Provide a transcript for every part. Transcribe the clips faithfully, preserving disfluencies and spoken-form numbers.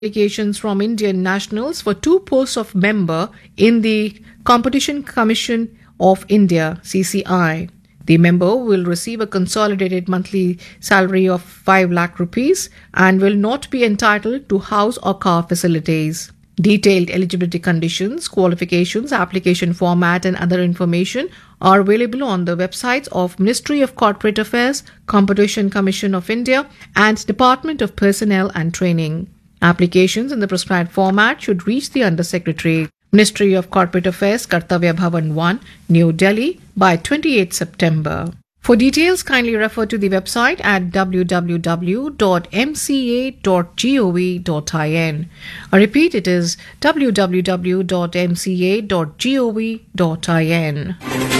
Applications from Indian nationals for two posts of member in the Competition Commission of India (C C I). The member will receive a consolidated monthly salary of five lakh rupees and will not be entitled to house or car facilities. Detailed eligibility conditions, qualifications, application format and other information are available on the websites of Ministry of Corporate Affairs, Competition Commission of India and Department of Personnel and Training. Applications in the prescribed format should reach the Under Secretary, Ministry of Corporate Affairs, Kartavya Bhavan one, New Delhi by twenty-eighth September. For details, kindly refer to the website at w w w dot m c a dot gov dot in. I repeat, it is w w w dot m c a dot gov dot in.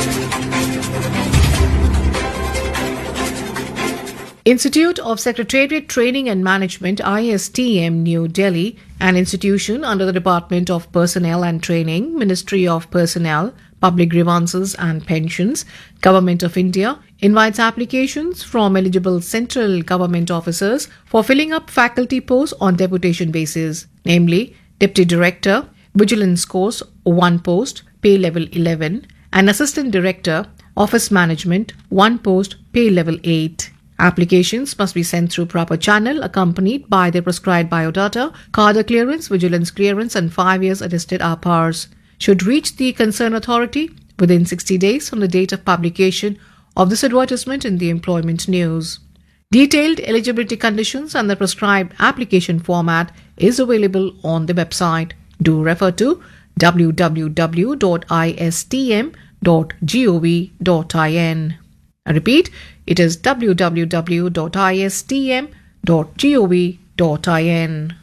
Institute of Secretariat Training and Management I S T M New Delhi, an institution under the Department of Personnel and Training, Ministry of Personnel, Public Grievances and Pensions, Government of India, invites applications from eligible central government officers for filling up faculty posts on deputation basis, namely Deputy Director, Vigilance Course one post, pay level eleven, and Assistant Director, Office Management one post, pay level eight. Applications must be sent through proper channel accompanied by their prescribed biodata, cadre clearance, vigilance clearance and five years attested R P Rs. Should reach the concerned authority within sixty days from the date of publication of this advertisement in the employment news. Detailed eligibility conditions and the prescribed application format is available on the website. Do refer to w w w dot i s t m dot gov dot in. I repeat, it is w w w dot i s t m dot gov dot in.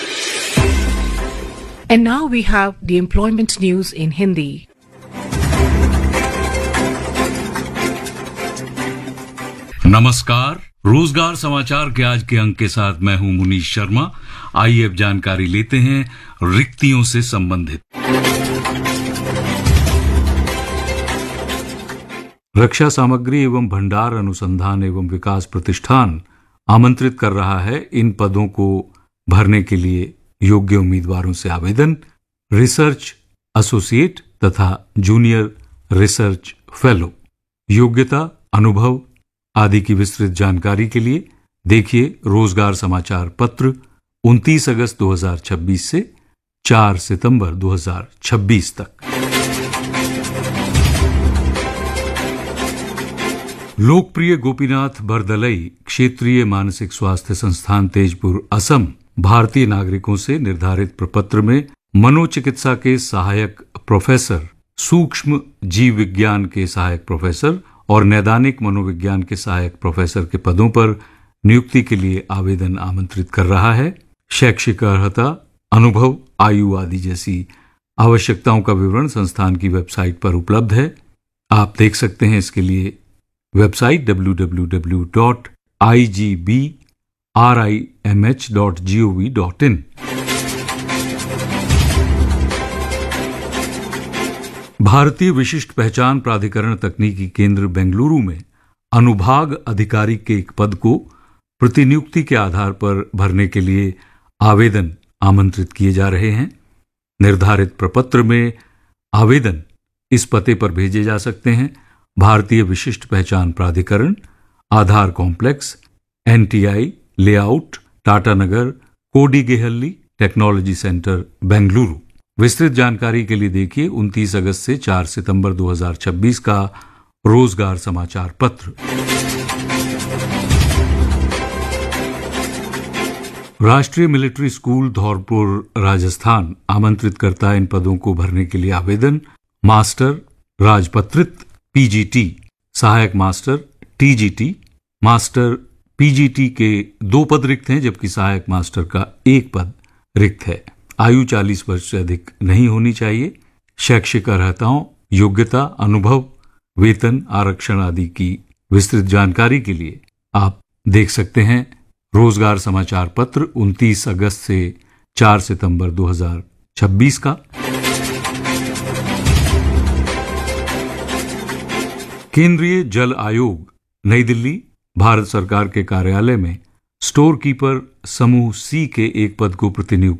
And now we have the employment news in Hindi. नमस्कार, रोजगार समाचार के आज के अंक के साथ मैं हूं मुनीश शर्मा। आइए अब जानकारी लेते हैं रिक्तियों से संबंधित। रक्षा सामग्री एवं भंडार अनुसंधान एवं विकास प्रतिष्ठान आमंत्रित कर रहा है इन पदों को भरने के लिए योग्य उम्मीदवारों से आवेदन। रिसर्च एसोसिएट तथा जूनियर रिसर्च फेलो। योग्यता, अनुभव आदि की विस्तृत जानकारी के लिए देखिए रोजगार समाचार पत्र उनतीस अगस्त दो हज़ार छब्बीस से चार सितंबर दो हज़ार छब्बीस तक। लोकप्रिय गोपीनाथ बरदलई क्षेत्रीय मानसिक स्वास्थ्य संस्थान तेजपुर असम भारतीय नागरिकों से निर्धारित प्रपत्र में मनोचिकित्सा के सहायक प्रोफेसर, सूक्ष्म जीव विज्ञान के सहायक प्रोफेसर और नैदानिक मनोविज्ञान के सहायक प्रोफेसर के पदों पर नियुक्ति के लिए आवेदन आमंत्रित कर रहा है। शैक्षिक अर्हता, अनुभव, आयु आदि जैसी आवश्यकताओं का विवरण संस्थान की वेबसाइट पर उपलब्ध है। आप देख सकते हैं इसके लिए website w w w dot i g b r i m h dot gov dot in। भारतीय विशिष्ट पहचान प्राधिकरण तकनीकी केंद्र बेंगलुरु में अनुभाग अधिकारी के एक पद को प्रतिनियुक्ति के आधार पर भरने के लिए आवेदन आमंत्रित किए जा रहे हैं। निर्धारित प्रपत्र में आवेदन इस पते पर भेजे जा सकते हैं: भारतीय विशिष्ट पहचान प्राधिकरण, आधार complex, N T I layout, Tata Nagar, Kodigehalli, technology centre, Bengaluru. विस्तृत जानकारी के लिए देखिए उनतीस अगस्त से चार सितंबर दो हज़ार छब्बीस का रोजगार समाचार पत्र। राष्ट्रीय मिलिट्री स्कूल धौलपुर राजस्थान आमंत्रित करता है इन पदों को भरने के लिए आवेदन। मास्टर राजपत्रित पी जी टी, सहायक master T G T. Master P G T के दो पद रिक्त हैं जबकि सहायक मास्टर का एक पद रिक्त है। आयु चालीस वर्ष से अधिक नहीं होनी चाहिए। शैक्षिक अर्हताओं, योग्यता, अनुभव, वेतन, आरक्षण आदि की विस्तृत जानकारी के लिए आप देख सकते हैं रोजगार समाचार पत्र उनतीस अगस्त से चार सितंबर दो हज़ार छब्बीस का। केंद्रीय जल आयोग नई दिल्ली भारत सरकार के कार्यालय में स्टोर कीपर समूह सी के एक पद को प्रतिनियुक्त